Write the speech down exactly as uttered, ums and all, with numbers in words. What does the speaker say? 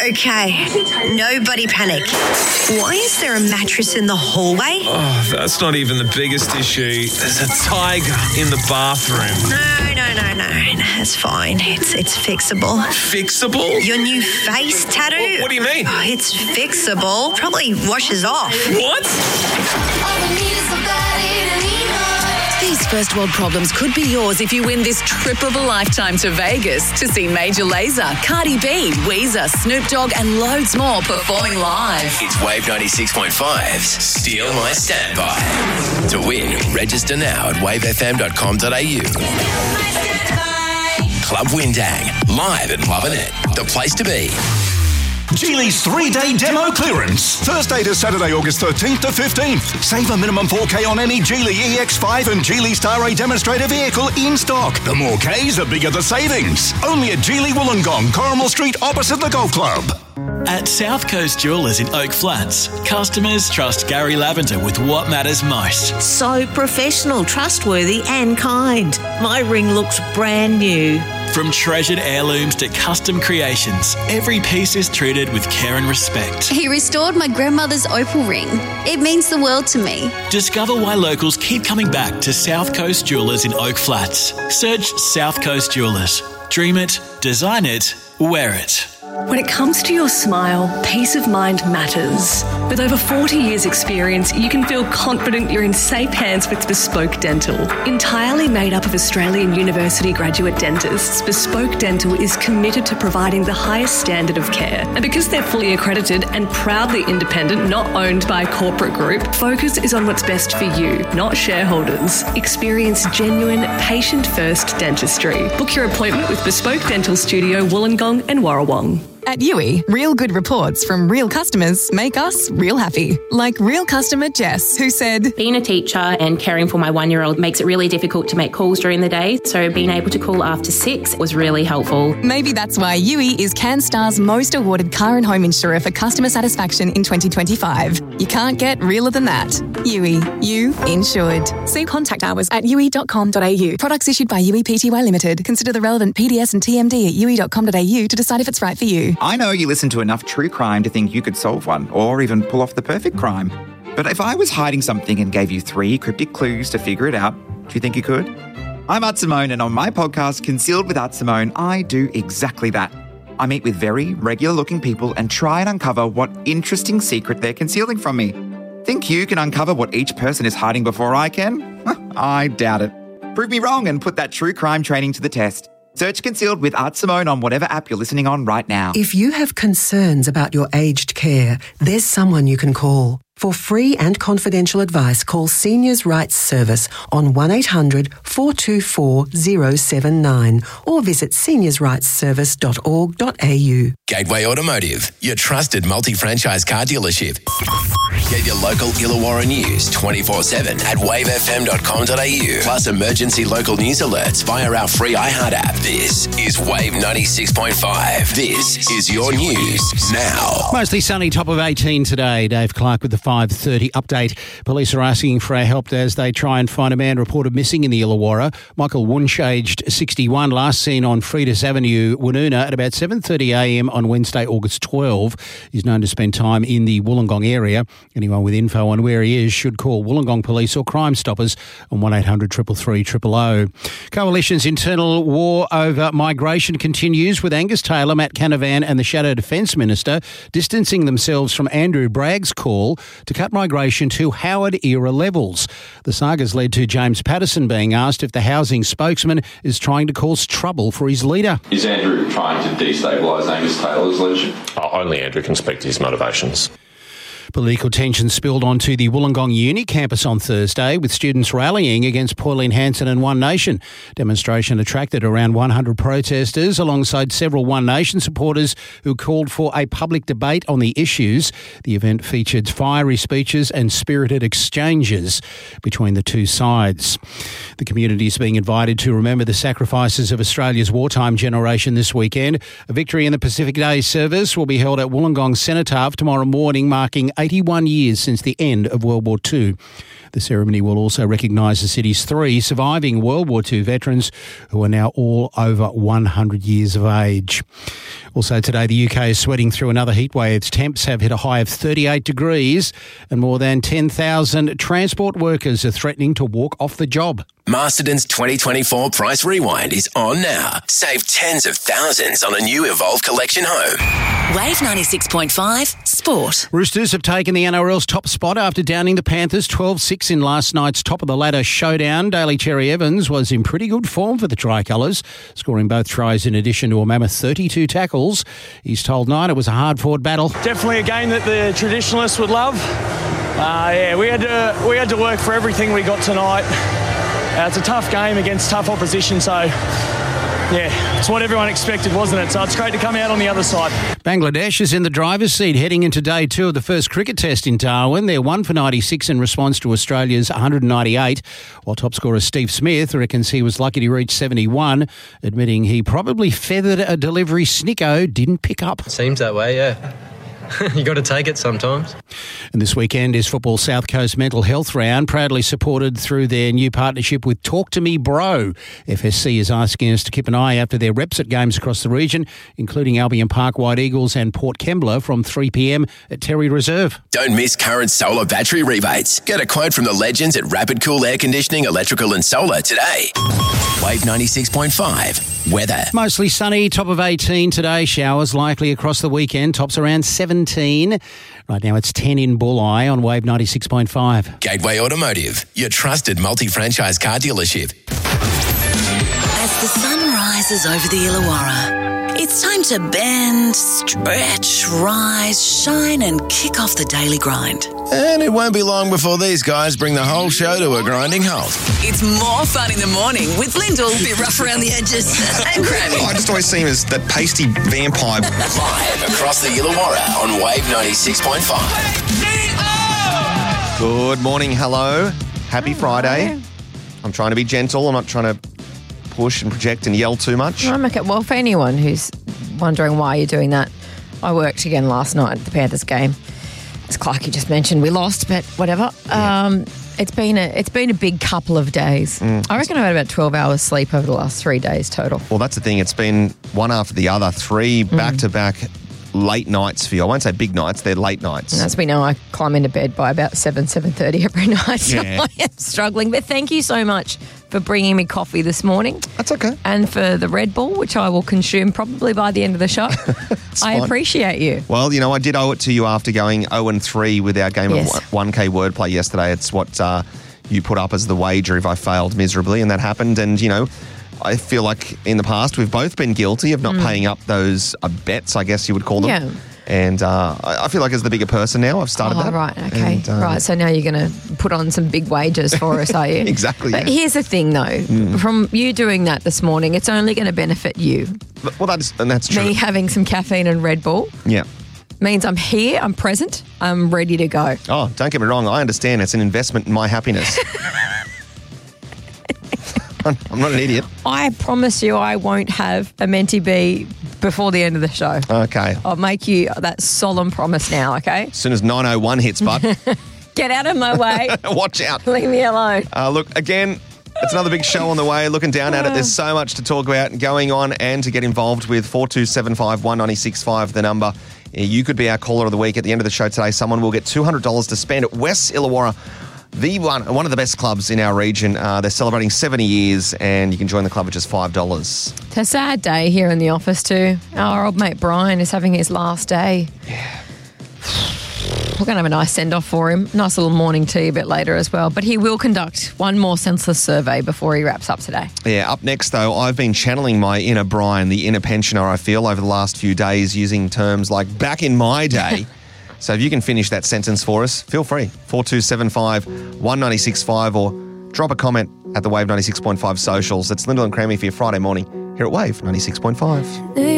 Okay, nobody panic. Why is there a mattress in the hallway? Oh, that's not even the biggest issue. There's a tiger in the bathroom. No, no, no, no. That's fine. It's it's fixable. Fixable? Your new face tattoo? What, what do you mean? Oh, it's fixable. Probably washes off. What? These first world problems could be yours if you win this trip of a lifetime to Vegas to see Major Lazer, Cardi B, Weezer, Snoop Dogg and loads more performing live. It's Wave ninety-six point five's Steal My Standby. To win, register now at wave f m dot com dot a u. Club Windang, live at Lovin' It, the place to be. Geely's three-day demo clearance. Thursday to Saturday, August thirteenth to fifteenth. Save a minimum four K on any Geely E X five and Geely Star A demonstrator vehicle in stock. The more Ks, the bigger the savings. Only at Geely Wollongong, Corrimal Street, opposite the Golf Club. At South Coast Jewellers in Oak Flats, customers trust Gary Lavender with what matters most. So professional, trustworthy and kind. My ring looks brand new. From treasured heirlooms to custom creations, every piece is treated with care and respect. He restored my grandmother's opal ring. It means the world to me. Discover why locals keep coming back to South Coast Jewellers in Oak Flats. Search South Coast Jewellers. Dream it, design it, wear it. When it comes to your smile, peace of mind matters. With over forty years experience, you can feel confident you're in safe hands with Bespoke Dental. Entirely made up of Australian university graduate dentists, Bespoke Dental is committed to providing the highest standard of care. And because they're fully accredited and proudly independent, not owned by a corporate group, focus is on what's best for you, not shareholders. Experience genuine, patient-first dentistry. Book your appointment with Bespoke Dental Studio, Wollongong and Warrawong. At U I, real good reports from real customers make us real happy. Like real customer Jess, who said, being a teacher and caring for my one-year-old makes it really difficult to make calls during the day, so being able to call after six was really helpful. Maybe that's why U I is CanStar's most awarded car and home insurer for customer satisfaction in twenty twenty-five. You can't get realer than that. U I, you insured. See contact hours at u i dot com dot a u. Products issued by U I Pty Limited. Consider the relevant P D S and T M D at u i dot com dot a u to decide if it's right for you. I know you listen to enough true crime to think you could solve one, or even pull off the perfect crime. But if I was hiding something and gave you three cryptic clues to figure it out, do you think you could? I'm Art Simone, and on my podcast, Concealed with Art Simone, I do exactly that. I meet with very regular-looking people and try and uncover what interesting secret they're concealing from me. Think you can uncover what each person is hiding before I can? I doubt it. Prove me wrong and put that true crime training to the test. Search Concealed with Art Simone on whatever app you're listening on right now. If you have concerns about your aged care, there's someone you can call. For free and confidential advice, call Seniors Rights Service on one eight hundred four two four zero seven nine or visit seniors rights service dot org dot a u. Gateway Automotive, your trusted multi-franchise car dealership. Get your local Illawarra news twenty-four seven at wave f m dot com dot a u. Plus emergency local news alerts via our free iHeart app. This is Wave ninety-six point five. This is your news now. Mostly sunny, top of eighteen today. Dave Clark with the five thirty update. Police are asking for our help as they try and find a man reported missing in the Illawarra. Michael Wunsch, aged sixty-one, last seen on Fridas Avenue, Woonona at about seven thirty a m on Wednesday, August twelfth. He's known to spend time in the Wollongong area. Anyone with info on where he is should call Wollongong Police or Crime Stoppers on one eight hundred three three three zero zero. Coalition's internal war over migration continues, with Angus Taylor, Matt Canavan and the Shadow Defence Minister distancing themselves from Andrew Bragg's call to cut migration to Howard-era levels. The saga's led to James Patterson being asked if the housing spokesman is trying to cause trouble for his leader. Is Andrew trying to destabilise Angus Taylor's leadership? Oh, only Andrew can speak to his motivations. Political tension spilled onto the Wollongong Uni campus on Thursday, with students rallying against Pauline Hanson and One Nation. Demonstration attracted around one hundred protesters alongside several One Nation supporters who called for a public debate on the issues. The event featured fiery speeches and spirited exchanges between the two sides. The community is being invited to remember the sacrifices of Australia's wartime generation this weekend. A Victory in the Pacific Day service will be held at Wollongong Cenotaph tomorrow morning, marking eighty-one years since the end of World War Two. The ceremony will also recognise the city's three surviving World War Two veterans who are now all over one hundred years of age. Also today, the U K is sweating through another heatwave. Temps have hit a high of thirty-eight degrees and more than ten thousand transport workers are threatening to walk off the job. Masterton's twenty twenty-four Price Rewind is on now. Save tens of thousands on a new Evolve Collection home. Wave ninety-six point five Sport. Roosters have taken the N R L's top spot after downing the Panthers twelve six in last night's top-of-the-ladder showdown. Daly Cherry Evans was in pretty good form for the Tricolours, scoring both tries in addition to a mammoth thirty-two tackles. He's told Nine it was a hard-fought battle. Definitely a game that the traditionalists would love. Uh, yeah, we had to we had to work for everything we got tonight. Uh, it's a tough game against tough opposition, so yeah, it's what everyone expected, wasn't it? So it's great to come out on the other side. Bangladesh is in the driver's seat heading into day two of the first cricket test in Darwin. They're one for ninety-six in response to Australia's one hundred ninety-eight, while top scorer Steve Smith reckons he was lucky to reach seventy-one, admitting he probably feathered a delivery Snicko didn't pick up. Seems that way, yeah. You got to take it sometimes. And this weekend is Football South Coast Mental Health Round, proudly supported through their new partnership with Talk to Me Bro. F S C is asking us to keep an eye out for their reps at games across the region, including Albion Park White Eagles and Port Kembla from three p.m. at Terry Reserve. Don't miss current solar battery rebates. Get a quote from the legends at Rapid Cool Air Conditioning, Electrical and Solar today. Wave ninety-six point five. Weather. Mostly sunny, top of eighteen today. Showers likely across the weekend. Tops around seventeen. Right now it's ten in Bulleye on Wave ninety-six point five. Gateway Automotive, your trusted multi-franchise car dealership. As the sun rises over the Illawarra, it's time to bend, stretch, rise, shine and kick off the daily grind. And it won't be long before these guys bring the whole show to a grinding halt. It's more fun in the morning with Lyndall, a bit rough around the edges, and Grammy. I just always see him as that pasty vampire. Live across the Illawarra on Wave ninety-six point five. Good morning, hello. Happy Friday. I'm trying to be gentle. I'm not trying to push and project and yell too much. I'm okay. Well, for anyone who's wondering why you're doing that, I worked again last night at the Panthers game. As Clarky just mentioned, we lost, but whatever. Yeah. Um, it's been a it's been a big couple of days. Mm. I reckon I've had about twelve hours sleep over the last three days total. Well, that's the thing. It's been one after the other, three mm. back-to-back late nights for you. I won't say big nights, they're late nights. And as we know, I climb into bed by about seven, seven thirty every night, so yeah. I am struggling. But thank you so much for bringing me coffee this morning. That's okay. And for the Red Bull, which I will consume probably by the end of the show. I fine. appreciate you. Well, you know, I did owe it to you after going oh and three with our game yes. of one K wordplay yesterday. It's what uh, you put up as the wager if I failed miserably, and that happened. And, you know, I feel like in the past we've both been guilty of not mm. paying up those uh, bets, I guess you would call them. Yeah. And uh, I feel like as the bigger person now, I've started oh, that. right, okay. And, uh, right, so now you're going to put on some big wagers for us, are you? Exactly. But yeah. here's the thing, though. Mm. From you doing that this morning, it's only going to benefit you. Well, that's, and that's true. Me having some caffeine and Red Bull. Yeah. Means I'm here, I'm present, I'm ready to go. Oh, don't get me wrong. I understand it's an investment in my happiness. I'm not an idiot. I promise you I won't have a Menti B before the end of the show. Okay. I'll make you that solemn promise now, okay? As soon as nine oh one hits, bud. Get out of my way. Watch out. Leave me alone. Uh, look, again, it's another big show on the way. Looking down at it, there's so much to talk about and going on, and to get involved with four two seven five, one nine six five, the number. You could be our caller of the week. At the end of the show today, someone will get two hundred dollars to spend at West Illawarra. The one, one of the best clubs in our region. Uh, they're celebrating seventy years, and you can join the club at just five dollars. It's a sad day here in the office too. Our old mate Brian is having his last day. Yeah. We're going to have a nice send-off for him. Nice little morning tea a bit later as well. But he will conduct one more senseless survey before he wraps up today. Yeah, up next, though, I've been channeling my inner Brian, the inner pensioner, I feel, over the last few days, using terms like back in my day. So if you can finish that sentence for us, feel free. four two seven five, one nine six five, or drop a comment at the Wave ninety-six point five socials. It's Lyndall and Crammy for your Friday morning here at Wave ninety-six point five.